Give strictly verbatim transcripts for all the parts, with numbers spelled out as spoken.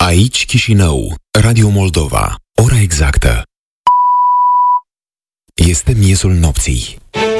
Aici Chișinău, Radio Moldova, ora exactă. Este miezul nopții.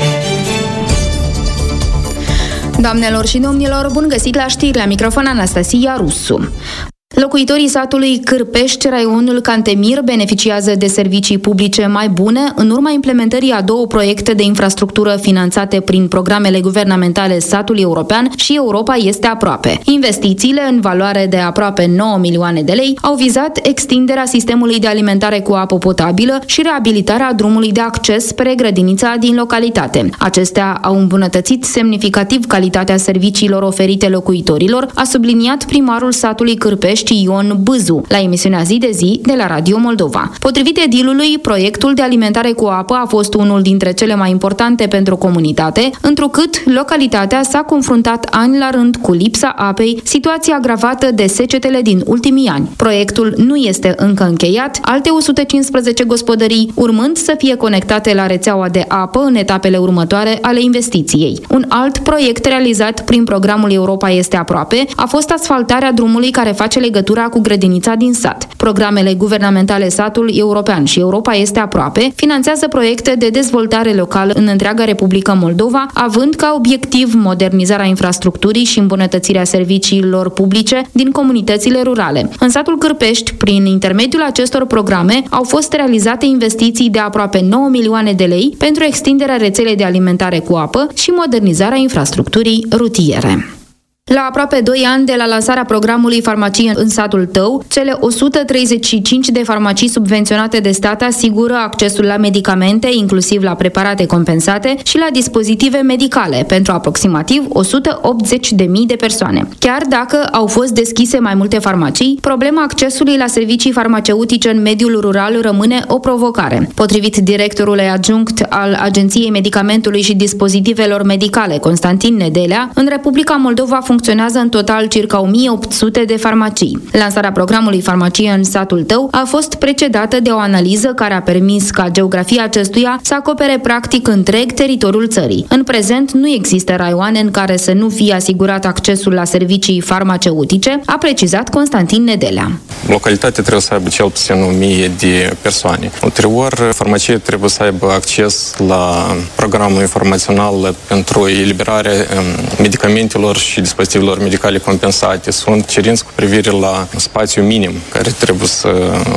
Doamnelor și domnilor, bun găsit la știri, la microfon Anastasia Rusu. Locuitorii satului Cârpești, raionul Cantemir, beneficiază de servicii publice mai bune în urma implementării a două proiecte de infrastructură finanțate prin programele guvernamentale Satul European și Europa este aproape. Investițiile, în valoare de aproape nouă milioane de lei, au vizat extinderea sistemului de alimentare cu apă potabilă și reabilitarea drumului de acces spre grădinița din localitate. Acestea au îmbunătățit semnificativ calitatea serviciilor oferite locuitorilor, a subliniat primarul satului Cârpești, Ion Bâzu, la emisiunea Zi de Zi de la Radio Moldova. Potrivit edilului, proiectul de alimentare cu apă a fost unul dintre cele mai importante pentru comunitate, întrucât localitatea s-a confruntat ani la rând cu lipsa apei, situație agravată de secetele din ultimii ani. Proiectul nu este încă încheiat, alte o sută cincisprezece gospodării urmând să fie conectate la rețeaua de apă în etapele următoare ale investiției. Un alt proiect realizat prin programul Europa este aproape a fost asfaltarea drumului care face legătura cu grădinița din sat. Programele guvernamentale Satul European și Europa este aproape finanțează proiecte de dezvoltare locală în întreaga Republică Moldova, având ca obiectiv modernizarea infrastructurii și îmbunătățirea serviciilor publice din comunitățile rurale. În satul Cârpești, prin intermediul acestor programe, au fost realizate investiții de aproape nouă milioane de lei pentru extinderea rețelei de alimentare cu apă și modernizarea infrastructurii rutiere. La aproape doi ani de la lansarea programului Farmacie în satul tău, cele o sută treizeci și cinci de farmacii subvenționate de stat asigură accesul la medicamente, inclusiv la preparate compensate și la dispozitive medicale pentru aproximativ o sută optzeci de mii de persoane. Chiar dacă au fost deschise mai multe farmacii, problema accesului la servicii farmaceutice în mediul rural rămâne o provocare. Potrivit directorului adjunct al Agenției Medicamentului și Dispozitivelor Medicale, Constantin Nedelea, în Republica Moldova funcționează în total circa o mie opt sute de farmacii. Lansarea programului Farmacie în satul tău a fost precedată de o analiză care a permis ca geografia acestuia să acopere practic întreg teritoriul țării. În prezent nu există raioane în care să nu fie asigurat accesul la servicii farmaceutice, a precizat Constantin Nedelea. Localitatea trebuie să aibă cel puțin o mie de persoane. Ulterior, farmacie trebuie să aibă acces la programul informațional pentru eliberarea medicamentelor și dispozitivelor medicale compensate. Sunt cerințe cu privire la spațiu minim care trebuie să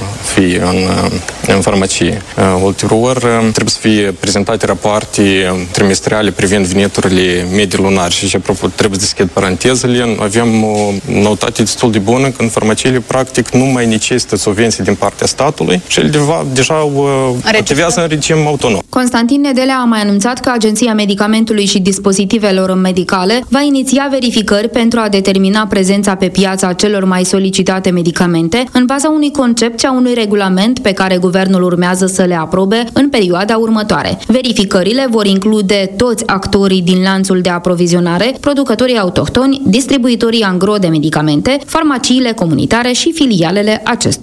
fie în, în farmacie. Ulterior, trebuie să fie prezentate rapoarte trimestriale privind veniturile medii lunare și, apropo, trebuie să deschid parantezele. Avem o noutate destul de bună că în farmaciile, practic, nu mai necesită subvenții din partea statului și ele deja activează în regim autonom. Constantin Nedelea a mai anunțat că Agenția Medicamentului și Dispozitivelor Medicale va iniția verificări pentru a determina prezența pe piața celor mai solicitate medicamente în baza unui concept și a unui regulament pe care guvernul urmează să le aprobe în perioada următoare. Verificările vor include toți actorii din lanțul de aprovizionare, producătorii autohtoni, distribuitorii angro de medicamente, farmaciile comunitare și filialele acestora.